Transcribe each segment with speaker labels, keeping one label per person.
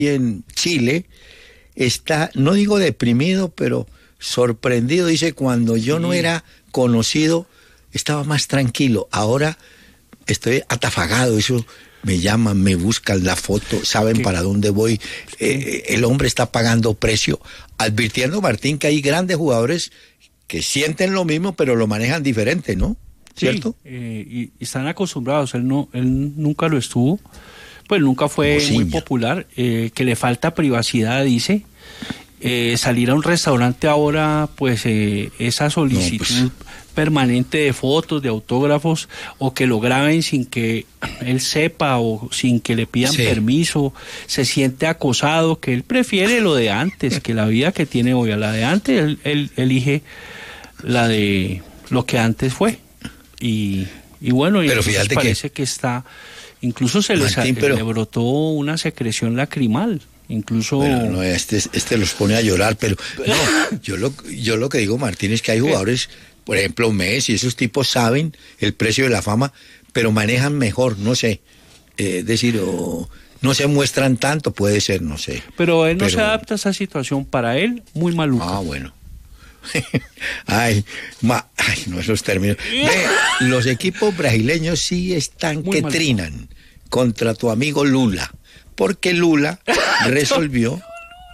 Speaker 1: en Chile está, no digo deprimido, pero sorprendido. Dice, cuando yo no era conocido, estaba más tranquilo. Ahora estoy atafagado. Eso me llaman, me buscan la foto, saben para dónde voy. El hombre está pagando precio, advirtiendo, Martín, que hay grandes jugadores que sienten lo mismo, pero lo manejan diferente, ¿no? ¿Cierto?
Speaker 2: Sí, y están acostumbrados. Él nunca lo estuvo, pues nunca fue muy popular, que le falta privacidad, dice. Salir a un restaurante ahora, pues esa solicitud permanente de fotos, de autógrafos, o que lo graben sin que él sepa o sin que le pidan permiso, se siente acosado, que él prefiere lo de antes, que la vida que tiene hoy. A la de antes, él elige la de lo que antes fue. Y bueno,
Speaker 1: pero fíjate
Speaker 2: parece que está, incluso le brotó una secreción lacrimal. Incluso...
Speaker 1: Bueno, no, este los pone a llorar, pero no, yo lo que digo, Martín, es que hay jugadores, por ejemplo, Messi, esos tipos saben el precio de la fama, pero manejan mejor, no sé, no se muestran tanto, puede ser, no sé.
Speaker 2: Pero él no se adapta a esa situación, para él, muy maluco.
Speaker 1: Ah, bueno. Ay, no, esos términos. Los equipos brasileños sí están muy que maluco. Trinan contra tu amigo Lula. Porque Lula resolvió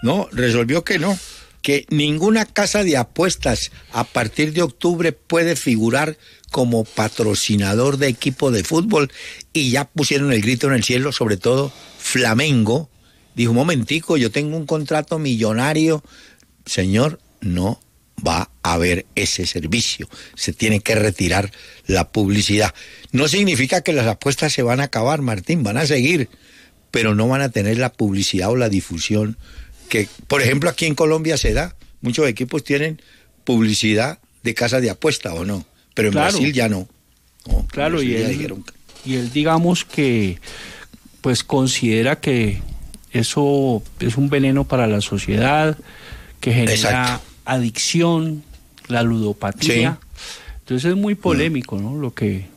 Speaker 1: que ninguna casa de apuestas a partir de octubre puede figurar como patrocinador de equipo de fútbol, y ya pusieron el grito en el cielo, sobre todo Flamengo. Dijo, un momentico, yo tengo un contrato millonario. Señor, no va a haber ese servicio, se tiene que retirar la publicidad. No significa que las apuestas se van a acabar, Martín, van a seguir, pero no van a tener la publicidad o la difusión que, por ejemplo, aquí en Colombia se da. Muchos equipos tienen publicidad de casa de apuesta, ¿o no? Pero en Brasil ya no.
Speaker 2: Claro, y él digamos que pues considera que eso es un veneno para la sociedad, que genera adicción, la ludopatía. Sí. Entonces es muy polémico, ¿no? Lo que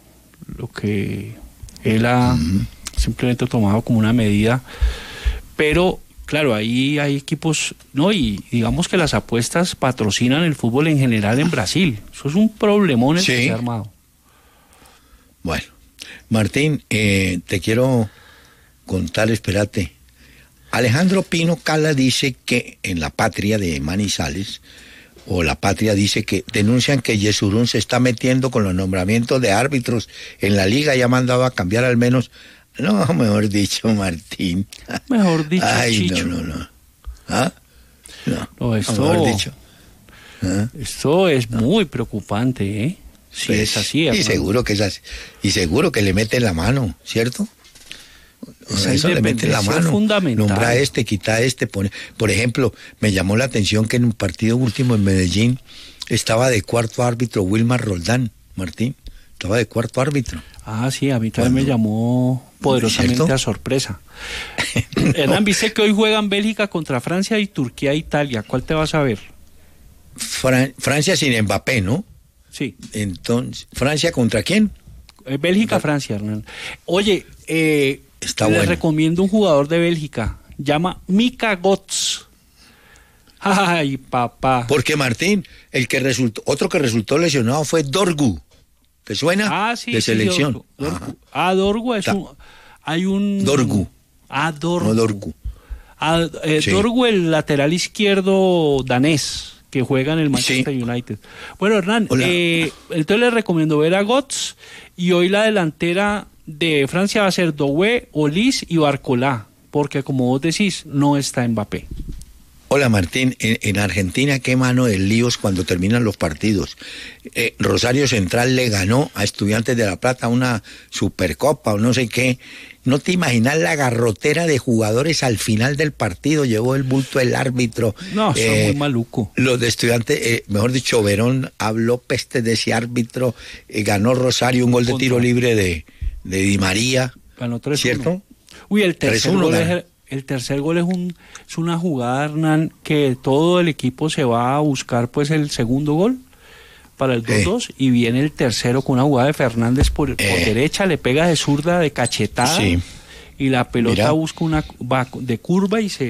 Speaker 2: él ha simplemente tomado como una medida, pero claro, ahí hay equipos, ¿no? Y digamos que las apuestas patrocinan el fútbol en general en Brasil. Eso es un problemón el que se ha armado.
Speaker 1: Bueno, Martín, te quiero contar, espérate. Alejandro Pino Cala dice que en La Patria de Manizales, o La Patria dice que denuncian que Yesurún se está metiendo con los nombramientos de árbitros en la liga y ha mandado a cambiar al menos. No, mejor dicho, Martín.
Speaker 2: Mejor dicho,
Speaker 1: ay,
Speaker 2: Chicho.
Speaker 1: No. ¿Ah?
Speaker 2: No,
Speaker 1: mejor dicho. ¿Ah?
Speaker 2: Esto es muy preocupante, ¿eh? Si pues, es así.
Speaker 1: Y seguro que es así. Y seguro que le meten la mano, ¿cierto? Eso le meten la mano.
Speaker 2: Fundamental.
Speaker 1: Nombra a este, quita a este. Pone. Por ejemplo, me llamó la atención que en un partido último en Medellín estaba de cuarto árbitro Wilmar Roldán, Martín. Estaba de cuarto árbitro.
Speaker 2: Ah, sí, a mí también me llamó poderosamente a sorpresa. Hernán, ¿viste que hoy juegan Bélgica contra Francia y Turquía e Italia? ¿Cuál te vas a ver?
Speaker 1: Francia sin Mbappé, ¿no?
Speaker 2: Sí.
Speaker 1: Entonces, ¿Francia contra quién?
Speaker 2: Bélgica-Francia, Hernán. Oye,
Speaker 1: les
Speaker 2: recomiendo un jugador de Bélgica, llama Mika Götze. Ay, papá.
Speaker 1: Porque Martín, otro que resultó lesionado fue Dorgu. ¿Te suena?
Speaker 2: Ah, sí,
Speaker 1: de selección.
Speaker 2: Dorgu. Dorgu es un...
Speaker 1: Dorgu.
Speaker 2: Dorgu.
Speaker 1: No, Dorgu.
Speaker 2: Sí. Dorgu, el lateral izquierdo danés, que juega en el Manchester United. Bueno, Hernán, entonces les recomiendo ver a Götze, y hoy la delantera de Francia va a ser Doué, Olise y Barcola, porque como vos decís, no está Mbappé.
Speaker 1: Hola Martín, en Argentina qué mano de líos cuando terminan los partidos. Rosario Central le ganó a Estudiantes de La Plata una Supercopa o no sé qué. No te imaginas la garrotera de jugadores al final del partido, llevó el bulto el árbitro.
Speaker 2: No, son muy maluco.
Speaker 1: Los de Estudiantes, mejor dicho, Verón habló peste de ese árbitro, ganó Rosario un gol de tiro libre de Di María.
Speaker 2: Ganó 3-1.
Speaker 1: ¿Cierto?
Speaker 2: Uy, el tercer gol es una jugada, Hernán, que todo el equipo se va a buscar pues el segundo gol para el 2-2 y viene el tercero con una jugada de Fernández por derecha, le pega de zurda, de cachetada y la pelota busca va de curva y se